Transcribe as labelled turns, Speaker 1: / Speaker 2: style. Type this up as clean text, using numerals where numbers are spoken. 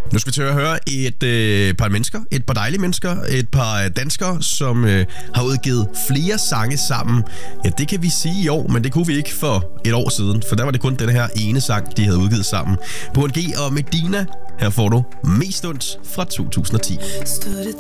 Speaker 1: Nu skal vi til at høre et par mennesker, et par dejlige mennesker, et par danskere, som har udgivet flere sange sammen. Ja, det kan vi sige i år, men det kunne vi ikke for et år siden, for der var det kun den her ene sang, de havde udgivet sammen. Burhan G og Medina, her får du Mest ondt fra 2010.